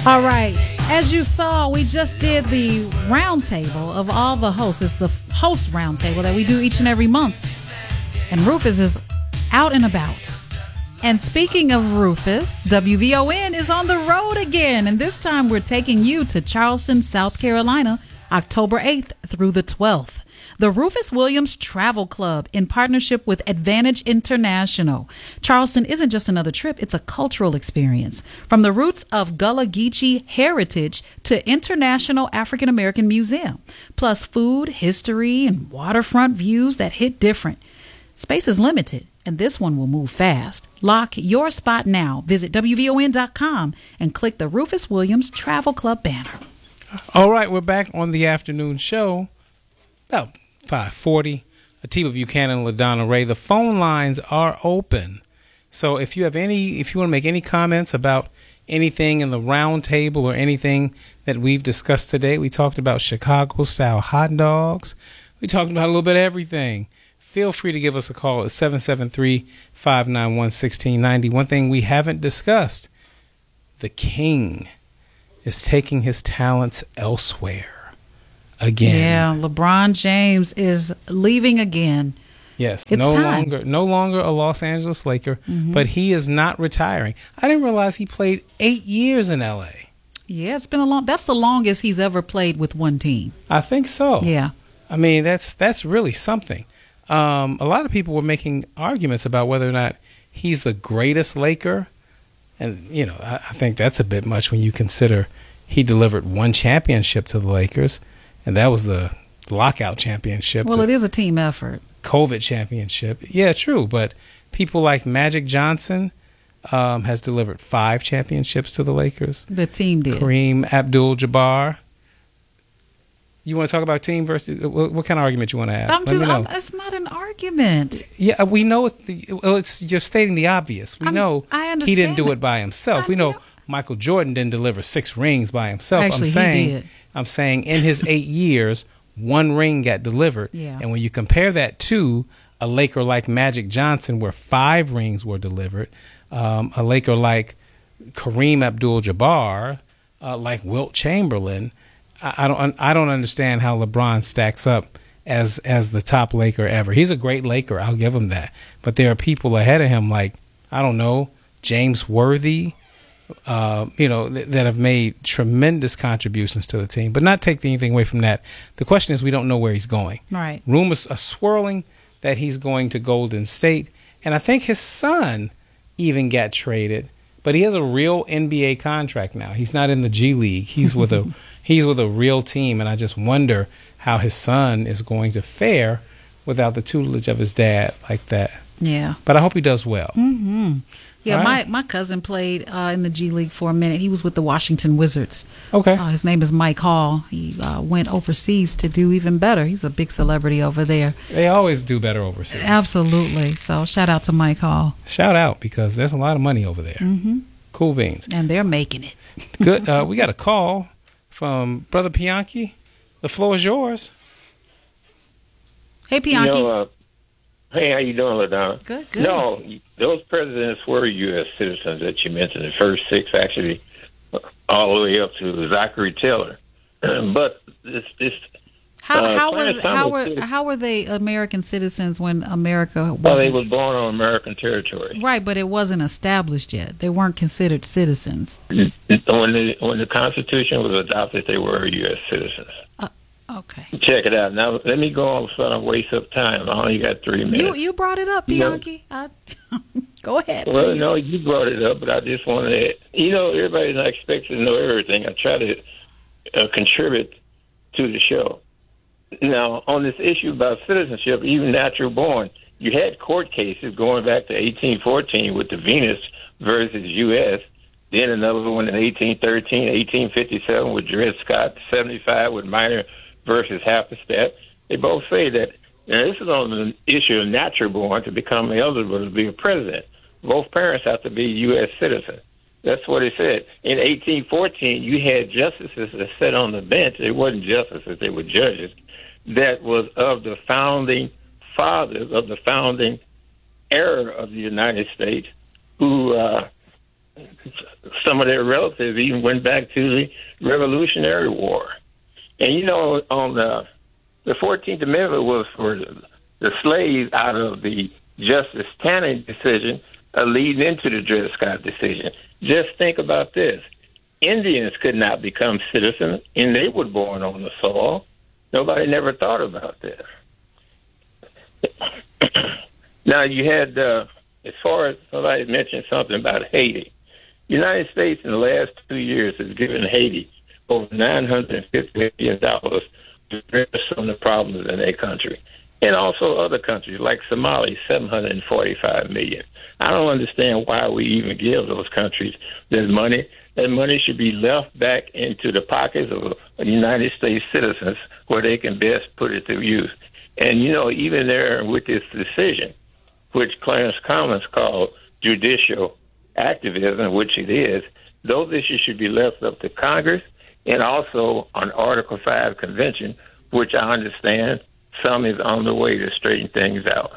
All right. As you saw, we just did the roundtable of all the hosts. It's the host roundtable that we do each and every month. And Rufus is out and about. And speaking of Rufus, WVON is on the road again. And this time we're taking you to Charleston, South Carolina, October 8th through the 12th. The Rufus Williams Travel Club in partnership with Advantage International. Charleston isn't just another trip, it's a cultural experience. From the roots of Gullah Geechee heritage to International African American Museum. Plus food, history, and waterfront views that hit different. Space is limited, and this one will move fast. Lock your spot now. Visit WVON.com and click the Rufus Williams Travel Club banner. All right, we're back on the afternoon show. About 5:40. Atiba Buchanan, LaDonna Ray. The phone lines are open. So if you want to make any comments about anything in the round table or anything that we've discussed today, we talked about Chicago-style hot dogs. We talked about a little bit of everything. Feel free to give us a call at 773-591-1690. One thing we haven't discussed, the King is taking his talents elsewhere. Again. Yeah, LeBron James is leaving again. Yes, it's no time. longer a Los Angeles Laker, but he is not retiring. I didn't realize he played 8 years in LA. Yeah, it's been that's the longest he's ever played with one team. I think so. Yeah. I mean, that's really something. A lot of people were making arguments about whether or not he's the greatest Laker. And, I think that's a bit much when you consider he delivered one championship to the Lakers. And that was the lockout championship. Well, it is a team effort. COVID championship. Yeah, true. But people like Magic Johnson has delivered 5 championships to the Lakers. The team did. Kareem Abdul-Jabbar. You want to talk about team versus... What kind of argument you want to have? It's not an argument. Yeah, we know you're stating the obvious. We know I understand he didn't do it by himself. We know Michael Jordan didn't deliver 6 rings by himself. Actually, he did. I'm saying in his 8 years, 1 ring got delivered. Yeah. And when you compare that to a Laker like Magic Johnson, where 5 rings were delivered, a Laker like Kareem Abdul-Jabbar, like Wilt Chamberlain, I don't understand how LeBron stacks up as the top Laker ever. He's a great Laker, I'll give him that. But there are people ahead of him like, I don't know, James Worthy, that have made tremendous contributions to the team, but not take anything away from that. The question is, we don't know where he's going. Right. Rumors are swirling that he's going to Golden State, and I think his son even got traded, but he has a real NBA contract now. He's not in the G League. He's with a real team, and I just wonder how his son is going to fare without the tutelage of his dad like that. Yeah. But I hope he does well. Mm-hmm. Yeah, right. my cousin played in the G League for a minute. He was with the Washington Wizards. Okay. His name is Mike Hall. He went overseas to do even better. He's a big celebrity over there. They always do better overseas. Absolutely. So shout out to Mike Hall. Shout out, because there's a lot of money over there. Mm-hmm. Cool beans. And they're making it. Good. We got a call from Brother Pianki. The floor is yours. Hey, Pianki. Hey, how you doing, LaDonna? Good. No, those presidents were U.S. citizens that you mentioned. The first 6, actually, all the way up to Zachary Taylor. But how were they American citizens when America wasn't? Well, they were born on American territory. Right, but it wasn't established yet. They weren't considered citizens. When the Constitution was adopted, they were U.S. citizens. Okay. Check it out. Now, let me go on so I don't waste up time. I only got 3 minutes. You brought it up, Bianchi. Go ahead, well, please. No, you brought it up, but I just wanted to... everybody's not expected to know everything. I try to contribute to the show. Now, on this issue about citizenship, even natural born, you had court cases going back to 1814 with the Venus versus U.S., then another one in 1813, 1857 with Dred Scott, 75 with Minor versus Happenstep. They both say that, and this is on the issue of natural born to become eligible to be a president. Both parents have to be U.S. citizens. That's what it said. In 1814, you had justices that sat on the bench. They wasn't justices, they were judges. That was of the founding fathers, of the founding era of the United States, who some of their relatives even went back to the Revolutionary War. And, on the 14th Amendment was for the slaves out of the Justice Taney decision leading into the Dred Scott decision. Just think about this. Indians could not become citizens, and they were born on the soil. Nobody never thought about this. Now, you had, as far as somebody mentioned something about Haiti, the United States in the last 2 years has given Haiti over $950 million to address some of the problems in their country. And also other countries like Somalia, $745 million. I don't understand why we even give those countries that money. That money should be left back into the pockets of United States citizens where they can best put it to use. And, even there with this decision, which Clarence Thomas called judicial activism, which it is, those issues should be left up to Congress and also on Article 5 Convention, which I understand some is on the way to straighten things out.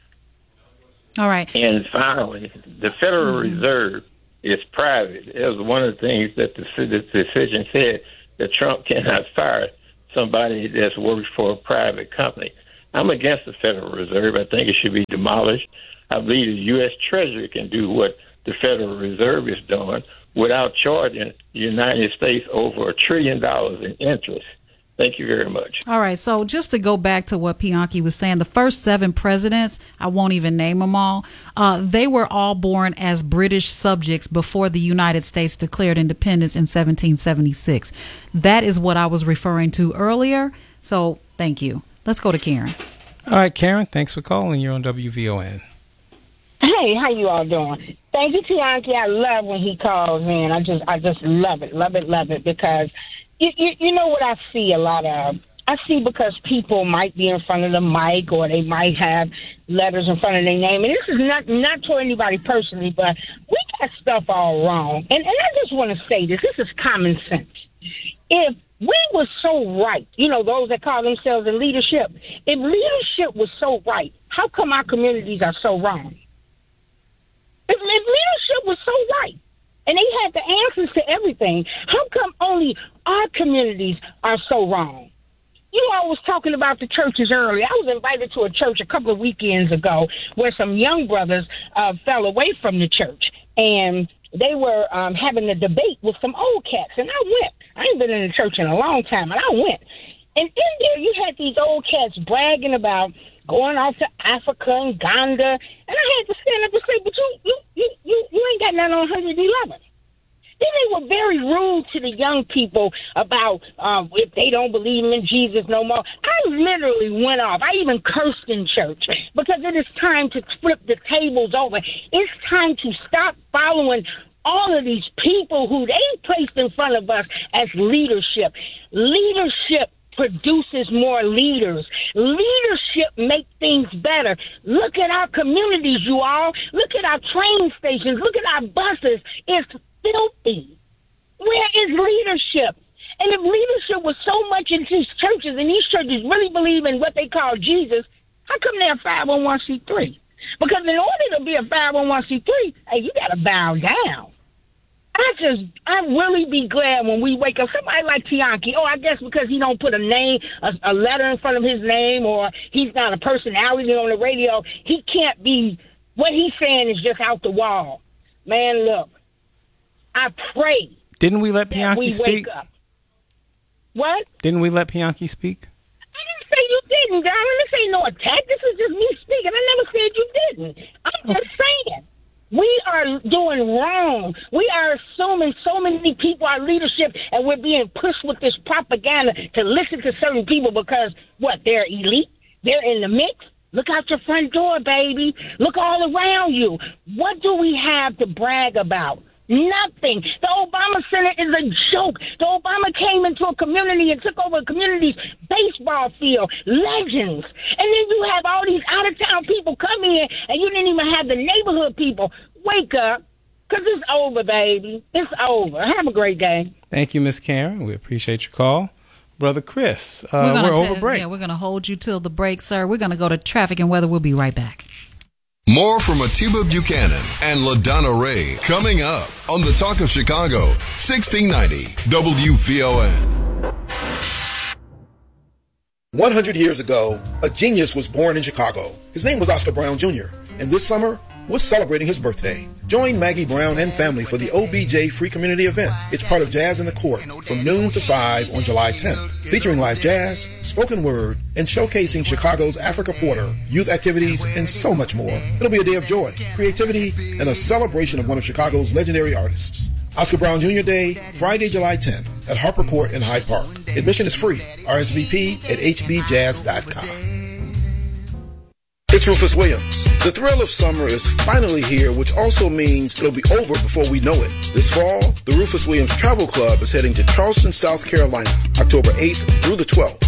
All right. And finally, the Federal Reserve is private. It was one of the things that the decision said, that Trump cannot fire somebody that's worked for a private company. I'm against the Federal Reserve. I think it should be demolished. I believe the U.S. Treasury can do what the Federal Reserve is doing without charging the United States over $1 trillion in interest. Thank you very much. All right. So just to go back to what Bianchi was saying, the first 7 presidents, I won't even name them all, they were all born as British subjects before the United States declared independence in 1776. That is what I was referring to earlier. So thank you. Let's go to Karen. All right, Karen, thanks for calling. You're on WVON. Hey, how you all doing? Thank you, Bianchi. I love when he calls in. I just love it, because you know what I see a lot of? I see because people might be in front of the mic or they might have letters in front of their name. And this is not to anybody personally, but we got stuff all wrong. And I just want to say this. This is common sense. If we were so right, those that call themselves in leadership, if leadership was so right, how come our communities are so wrong? If leadership was so right, and they had the answers to everything, how come only our communities are so wrong? I was talking about the churches earlier. I was invited to a church a couple of weekends ago where some young brothers fell away from the church, and they were having a debate with some old cats, and I went. I ain't been in the church in a long time, and I went. And in there, you had these old cats bragging about going off to Africa and Uganda, and I had to stand up and say, but you ain't got nothing on 111. Then they were very rude to the young people about if they don't believe in Jesus no more. I literally went off. I even cursed in church because it is time to flip the tables over. It's time to stop following all of these people who they placed in front of us as leadership. Leadership produces more leaders. Leadership makes things better. Look at our communities, you all. Look at our train stations. Look at our buses. It's filthy. Where is leadership? And if leadership was so much in these churches, and these churches really believe in what they call Jesus, how come they're 501c3? Because in order to be a 501c3, hey, you got to bow down. I really be glad when we wake up. Somebody like Bianchi, I guess because he don't put a name, a letter in front of his name, or he's not a personality on the radio, he can't be, what he's saying is just out the wall. Man, look, I pray. Didn't we let Bianchi speak? Wake up. What? Didn't we let Bianchi speak? I didn't say you didn't, darling. This ain't no attack. This is just me speaking. I never said you didn't. I'm just saying. We are doing wrong. We are assuming so many people are leadership, and we're being pushed with this propaganda to listen to certain people because, they're elite? They're in the mix? Look out your front door, baby. Look all around you. What do we have to brag about? Nothing. The Obama Center is a joke. The Obama came into a community and took over a community's baseball field. Legends. And then you have all these out-of-town people come in, and you didn't even have the neighborhood people. Wake up, because it's over, baby. It's over. Have a great day. Thank you, Miss Karen. We appreciate your call. Brother Chris, we're over break. Yeah, we're going to hold you till the break, sir. We're going to go to traffic and weather. We'll be right back. More from Atiba Buchanan and LaDonna Ray coming up on the Talk of Chicago, 1690 WVON. 100 years ago, a genius was born in Chicago. His name was Oscar Brown Jr., and this summer, we're celebrating his birthday. Join Maggie Brown and family for the OBJ Free Community Event. It's part of Jazz in the Court from noon to 5 on July 10th, featuring live jazz, spoken word, and showcasing Chicago's Africa Porter, youth activities, and so much more. It'll be a day of joy, creativity, and a celebration of one of Chicago's legendary artists. Oscar Brown Jr. Day, Friday, July 10th at Harper Court in Hyde Park. Admission is free. RSVP at hbjazz.com. It's Rufus Williams. The thrill of summer is finally here, which also means it'll be over before we know it. This fall, the Rufus Williams Travel Club is heading to Charleston, South Carolina, October 8th through the 12th.